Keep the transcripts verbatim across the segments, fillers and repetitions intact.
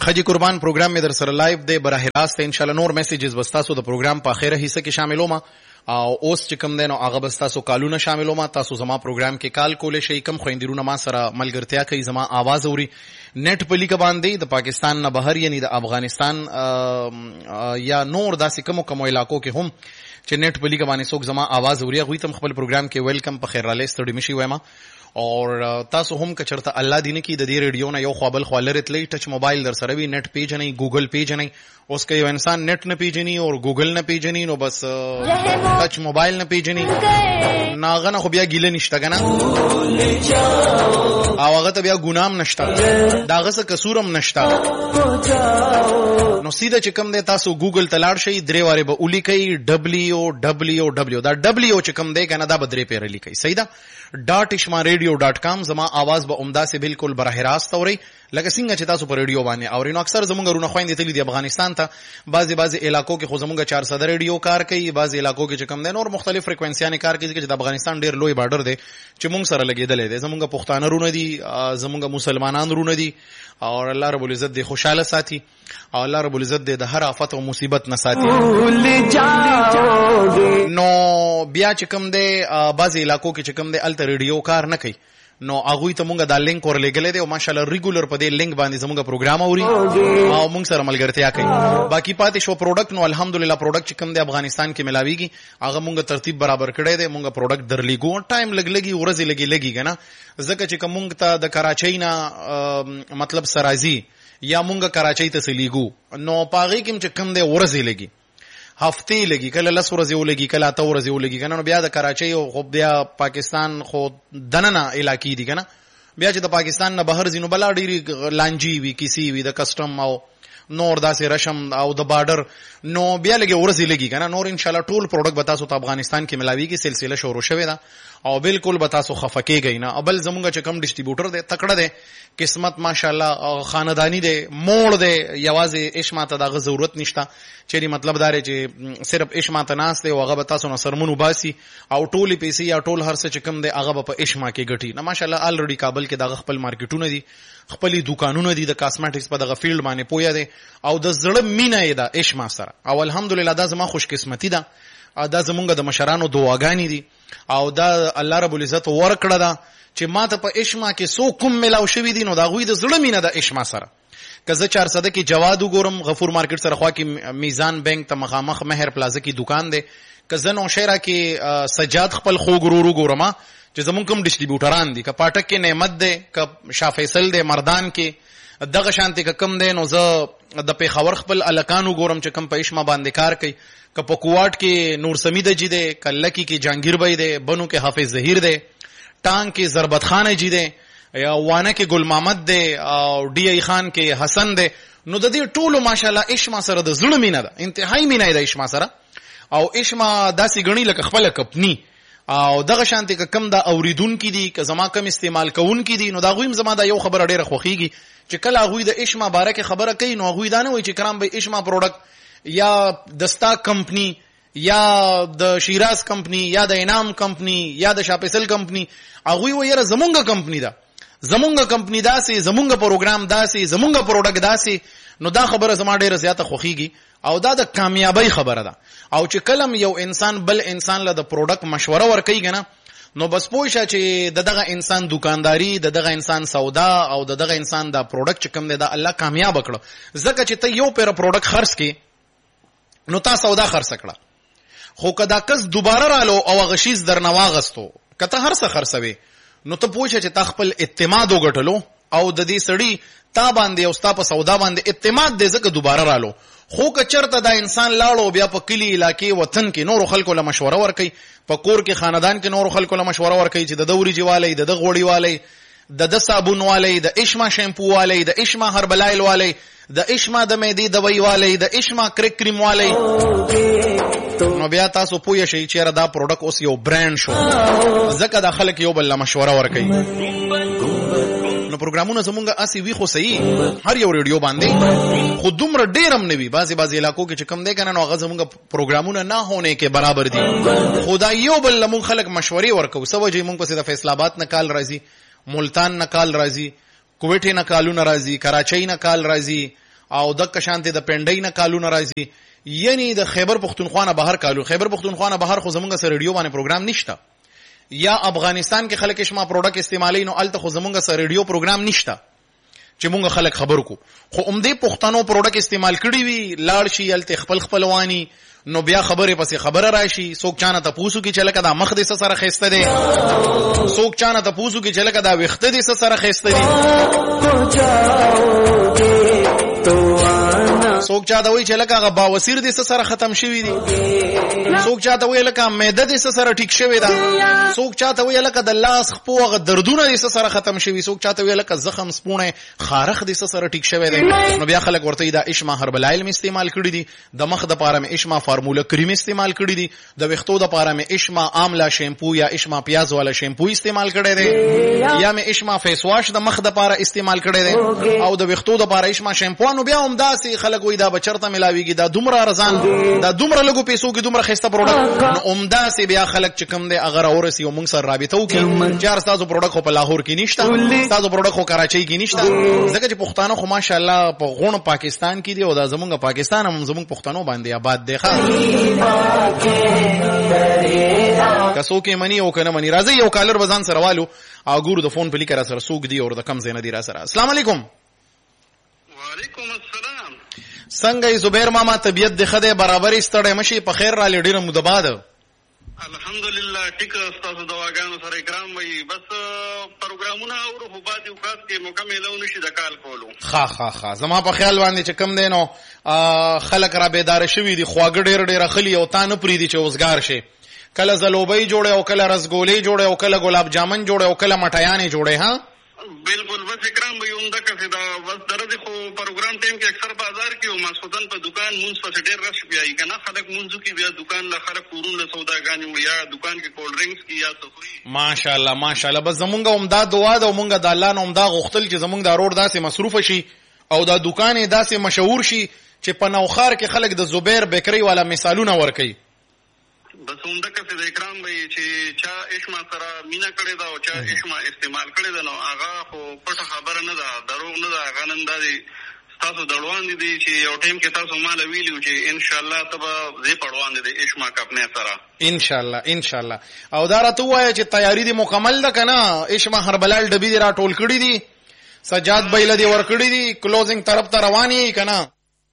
خجی قربان پروگرام میں در سره لایو دی براه راست انشاءالله نور میسیجز بستاسو د پروگرام په اخیره حصہ کې شاملو ما او اوس چې کوم دینو هغه بستاسو کالونه شاملو ما تاسو زما پروگرام کې کال کولې شي کم خويندرونه ما سره ملګرتیا کوي زما आवाज اوري نیټ په لیک باندې د پاکستان نه بهر یعنی د افغانستان یا نور داسې کوم کوم علاقو کې هم چې نیټ په لیک باندې څوک زما आवाज اوري غوي تم خپل پروگرام کې ویلکم په خیر را لستړي مشي وایم اور تاسو هم کچرته الله دینه کې د دې ریډیو نه یو خپل خالرت لې ټچ موبایل در سره وی نیټ پیج نه ګوګل پیج نه اوس کې یو انسان نیټ نه پیژني او ګوګل نه پیژني نو بس ټچ موبایل نه پیژني ناغه نه خو بیا ګیله نشته کنه او هغه ته بیا ګنام نشته داغه څه قصورم نشته نو سیده چې کوم دی تاسو ګوګل ته لاړ شئ درې واره به اولی کوي دبلیو دبلیو دبلیو دا دبلیو چې کوم دی کنه دا به درې پیره لیکي صحیح ده ډاٹ اشما ریډیو ډاٹ کام زما आवाज به عمده سي بالکل براه راست اوري لکه څنګه چې تاسو په ریډیو باندې اورئ نو اکثر زمونږ رونه خويندې تللی دی افغانستان ته بعضي بعضي علاقو کې خو زمونږ چار سو ریډیو کار کوي بعضي علاقو کې چې کم دي نور مختلف فریکوئنسيانه کار کوي چې د افغانستان ډیر لوی بارډر دی چې مونږ سره لګیدل دي زمونږ پښتانه رونه دي زمونږ مسلمانان رونه دي او الله رب العزت دې خوشاله ساتي او الله رب العزت دې د هر آفت او مصیبت نه ساتي نو بیا چې کوم دی بعضي علاقو کې چې کوم دی الته ریډیو کار نه کوي نو هغه ته مونږه دا لینک ورلګلې دی او ماشاءالله ریګولر په دې لینک باندې زموږه پروګرام اوري او مونږ سره ملګرتیا کوي باقی پاتې شو پروډکټ نو الحمدلله پروډکټ چې کوم دی افغانستان کې ملاويږي هغه مونږه ترتیب برابر کړی دی مونږه پروډکټ درلېګو ټایم لګ لګي ورځي لګي لګي کنه ځکه چې کوم مونږ ته د کراچۍ نه مطلب سرازي یا مونږه کراچۍ ته سلیګو نو پاغي کې چې کوم دی ورځي لګي هفته لګي کله لس ورځې ولګي کله اته ورځې ولګي کنه نو بیا د کراچۍ او خو بیا پاکستان خو دننه علاقې دي کنه بیا چې د پاکستان نه بهر زینو بلا ډیری لانجی وی کسی وی د کسٹم او نور داسې رشم او د بارډر نو بیا لګي ورځې لګي کنه نور ان شاء الله ټول پروډکټ به تاسو ته افغانستان کې ملاويږي سلسله شروع شوه دا او بالکل به تاسو خفکیږئ نه او بل زمونږ چې کم ډیسټریبیوټر دی تکړه دی قسمت ماشاءالله خاندانی دی موړ دی یوازې اشماته دغه ضرورت نشته چې مطلب دا چې صرف اشماته ناس دی او هغه به تاسو نه سرمنو باسي او ټولي پیسې یا ټول هر څه چې کم دی هغه په اشما کې ګټي نه ماشاءالله الریډي کابل کې دغه خپل مارکیټونه دي خپل دکانونه دي د کاسمیټکس په دغه فیلډ باندې پویا دي او د زړه مینه یې ده اشما سره او الحمدلله دا زما خوش قسمتي ده دا زمونږ د مشرانو دعاګانې دي او دا الله رب العزت ورکړه ده چې ماته په اشما کې سو کوم ملاو شوی دي نو دا غوی د زړه مینه ده اشما سره که زه چار صده کې جواد وګورم غفور مارکیټ سره خوا کې میزان بانک ته مخامخ مهر پلازا کې دکان دی که زه نو شهرا کې سجاد خپل خو ګورو ګورم چې زمونږ کوم ډیسټریبیوټران دي که پاټک کې نعمت دی که شاه فیصل دی مردان کې دغه شانتي که کم دی نو زه د پیښور خپل الکانو ګورم چې کم په اشما باندې کار کوي که په کوواټ کې نور سمید جی دی کلکی کې جهانگیر بھائی دی بنو کې حافظ ظهیر دی ټانګ کې ضربت خان جی دی یا وانه کې ګل محمد دی او ډی ای خان کې حسن دی نو د دې ټولو ماشاءالله اشما سره د زړه مینه ده انتهایی مینه ده اشما سره او اشما داسې غنی لکه خپل کپنی او دغه شانتي کم دا اوریدون کې دي که زما کم استعمال کوون کې دي نو دا غویم زما دا یو خبره ډیره خوخیږي چې کله غوی د اشما بارکه خبره کوي نو غوی دا نه وای چې کرام به اشما پروډکټ یا دستا کمپنی یا د شیراز کمپنی یا د انعام کمپنی یا د شاپسل کمپنی هغه ویره زمونږه کمپنی ده زمونږه کمپنی داسې زمونږه پروګرام داسې زمونږه پروډکټ داسې نو دا خبره زما ډیره زیاته خوخیږي او دا د کامیابی خبره ده او چې کلم یو انسان بل انسان له د پروډکټ مشوره ورکوي کنه نو بس پوه شه چې دغه انسان دکانداری دغه انسان سودا او دغه انسان دا پروډکټ چې کوم دی دا الله کامیاب کړو ځکه چې ته یو پیر پروډکټ خرڅ کې نو تا سودا خرڅ کړه خو کدا کس دوباره رالو او غشیز درنواغستو کته هر څه خرڅوي نو ته پوه شه چې تا خپل اعتماد وګټلو او د دې سړی تا باندې او ستا په سودا باندې اعتماد دې ځکه دوباره رالو خو که چرته دا انسان لاړو بیا په کلی علاقې وطن کې نور خلکو له مشوره ورکي په کور کې خاندان کې نور خلکو له مشوره ورکي چې د دوري جوالي د غوړی والي د د صابون والي د اشما شیمپو والي د اشما هربلایل والي د اشما د مېدی دوايي والي د اشما کریک کریم والي نو بیا تاسو پوه شئ چې دا پروډکټ اوس یو برانډ شو ځکه د خلک یو بل له مشوره ورکي نو پروګرامونه زمونږه اسی وی خو صحیح هر یو ریډیو باندې خو دومره ډیرم نوي بعضی بعضی علاقو کې چې کم دی کنه نو هغه زمونږه پروګرامونه نه هونه کې برابر دي خدای یو بل لمون خلک مشورې ورکو سوجي مونږ په د فیصل آباد نه کال راځي ملتان نه کال راځي کوټه نه کالونه راځي کراچۍ نه کال راځي او د کشانته د پندای نه کالونه راځي، یعنی د خیبر پختونخوا نه بهر کالو، خیبر پختونخوا نه بهر خو زمونږ سره ریډیو باندې پروګرام نشته، یا افغانستان کې خلک شما پروډکټ استعمالي نو الته خو زمونږ سره ریډیو پروګرام نشته چې مونږ خلک خبر کو، خو عمدې پښتنو پروډکټ استعمال کړی وي لاړ شي الته خپل خپلوانی نو بیا خبره پسې خبره راشي، څوک چانه ته پوسو کې چې لکه دا مخ دې سره خېسته دي، څوک چانه ته پوسو کې چې لکه دا وخت دې سره خېسته دي، څوک چاته وایي چې لکه هغه باوسیر دې سره ختم شوی دي، څوک چاته وایي لکه معده دې سره ټیک شوی ده، څوک چاته وایي لکه د لاس خپو هغه دردونه دې سره ختم شوی، څوک چاته وایي لکه زخم سپونه خارخ دې سره ټیک شوی دی، نو بیا خلک ورته دا اشما هربل علم استعمال کړی دي، د مخ د پاره مې اشما فارموله کریم استعمال کړی دي، د وختو د پاره مې اشما آملا شیمپو یا اشما پیاز والا شیمپو استعمال کړی دی، یا مې اشما فیس واش د مخ د پاره استعمال کړی دی، او د وختو د پاره اشما شیمپو، نو بیا هم داسې خلک وایي دا بچرته ملاویږي، دا دومره ارزان، دا دومره لګو پیسو کې دومره خسته پروډکټ، نو عمده سي بیا خلک چې کوم دی اگر اورسي او موږ سره رابطه وکړي چې تاسو پروډکټ په لاهور کې نشته، تاسو پروډکټ خو کراچۍ کې نشته، ځکه چې پښتانه خو ماشاءالله په غونو پاکستان کې دی او دا زمونږ پاکستان هم زمونږ پښتنو باندې آباد دی ښه، کسو کې منی او کنه منی. راځي یو کالر بزان سره والو او ګورو د فون په لیکره سره سوق دی او د کم زینه دی را سره. السلام علیکم. وعلیکم السلام. څنګه زبیر ماما طبیعت د خده برابر استړې مشي په خیر را لډیر مدباد؟ الحمدلله ټیک تاسو دواګانو سره کرام وي، بس پروګرامونه او رهبات او خاص کې مکملونه شي د کال کولو. ها ها ها زما په خیال باندې چې کم دینو خلک را بیدار شوي دي، خواګ ډېر ډېر خلی او تا نه پری دي چې اوسګار شي، کله زلوبۍ جوړه او کله رسګولې جوړه او کله ګلاب جامن جوړه او کله مټیانې جوړه. ها بالکل بس کرام وي عمده کسه دا بس درته خو پروګرام ټیم کې اکثر بازار کې او مسعودن په دکان مونږ په ډېر رش بیاي کنه، خلک مونږ کې بیا دکان له خلک کورون له سوداګانی وړیا دکان کې کولډ ډرینګز کی یا سفري. ماشاءالله ماشاءالله بس زمونږ عمده دعا ده او مونږ د الله نه عمده غوښتل چې زمونږ د روډ داسې مصروف شي او دا دکان داسې مشهور شي چې په نوخار کې خلک د زبیر بیکری والا مثالونه ورکي. بس عمده کسه د اکرام وي چې چا اشما سره مینا کړی دا او چا اشما استعمال کړی دا، نو هغه خو پټه خبره نه ده، دروغ نه ده، هغه نن دا تاسو دړوان دي چې یو ټیم کې تاسو مال ویلو چې ان شاء الله تبا زی پړوان دي اشما کپنه سره ان شاء الله ان شاء الله. او دا راته وایي چې تیاری دي مکمل ده کنه؟ اشما هربلال ډبی دي را ټول کړی دي، سجاد بیل دي ور کړی دي، کلوزینګ طرف ته رواني کنه؟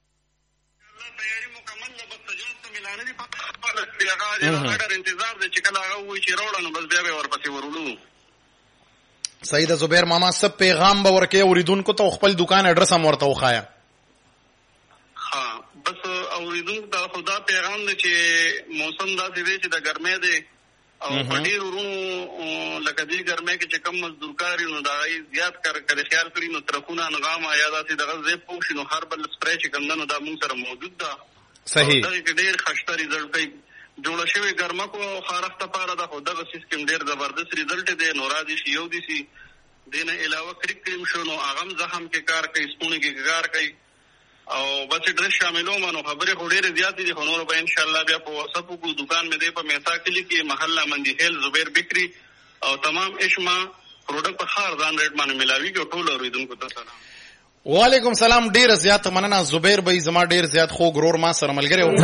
هغه انتظار دې چې کله هغه وایي چې راوړل نو بس بیا به ورپسې ورولو. سید زبیر ماما سب پیغام به ورکې اوریدونکو ته خپل دکان اډرس هم ورته وخایا. ها بس اوریدونکو ته خدا پیغام دی چې موسم داسې دی چې د ګرمۍ دی او په ډېر ورونو لکه دې ګرمۍ کې چې کم مزدور کار نو دا زیات کار کړي خیال کړي نو ترکونه انغام یا داسې دغه ځای پوښي نو هر بل سپری چې کم نو دا موږ سره موجود ده. صحیح دا ډېر خشته ریزلټ کوي جوړ شوی ګرمه کو خارخته پاره دا خو دغه سیستم ډیر زبردست ریزلټ دی، نو را دي شي یو دي سي دینه علاوه کریک کریم شو نو اغم زخم کې کار کوي، سپونه کې کار کوي او بس ډرس شاملو مانو خبره خو ډیره زیات دي، خو نور به ان شاء الله بیا په واتساپ کو دکان مې دی په میثا کلی کې محله مندی هیل زبیر بکری او تمام اشما پروډکټ په خار ځان ریټ باندې ملاوي کې ټول اوریدونکو ته سلام. وعلیکم سلام. ډیر زیات مننه زبیر بھائی، زما ډیر زیات خو غرور ما سره ملګری و.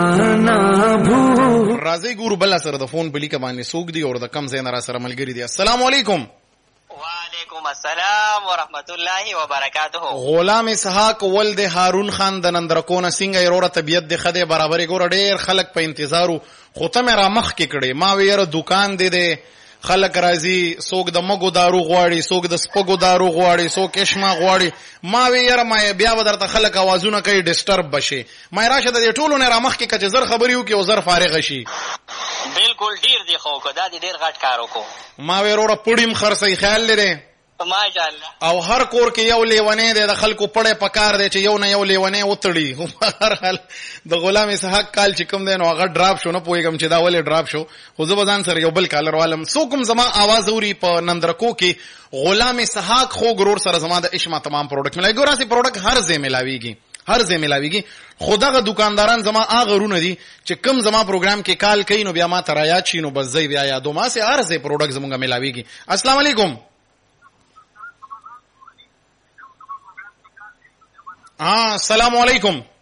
راځي ګورو بل سره د فون په لیکه باندې سوق دی او د کم زین را سره ملګری دی. السلام علیکم. وعلیکم السلام ورحمت الله وبرکاته. غلام اسحاق ولد هارون خان د نندرکونه څنګه ایروره طبیعت د خده برابرې ګور ډیر خلک په انتظارو خو ته مې را مخ کې کړې، ما ویره دکان دی دی خلک راځي، څوک د مګو دارو غواړي، څوک د سپګو دارو غواړي، څوک اشما غواړي، ما وی یاره ما بیا به درته خلک اوازونه کوي ډیسټرب بشي، ما راشه د ټولو نه را مخ کې کچ زر خبري وکي او زر فارغ شي. بالکل ډیر دی خو کو دا ډیر غټ کار وکړو. ما وی وروره پړیم خرڅي خیال لري ماشاءالله. او هر کور کې یو لیونه دی د خلکو پړې پکار دی چې یو نه یو لیونه وتړي. هر حال د غلام اسحاق کال چې کوم دی نو هغه ډراپ شو، نه پوهېږم چې دا ولې ډراپ شو، خو زه به ځان سره یو بل کالر والم. څوک هم زما آواز اوري په نندرکو کې غلام اسحاق خو غرور سره زما د اشما تمام پروډکټ ملای ګور اسي پروډکټ هر ځای ملاويږي هر ځای ملاويږي. خدغه دکانداران زما هغه رونه دي چې کم زما پروګرام کې کال کوي نو بیا ما ترایا چی نو بس ځای بیا یادو ما سي هر ځای پروډکټ زمونږه ملاويږي. السلام علیکم. ها السلام علیکم.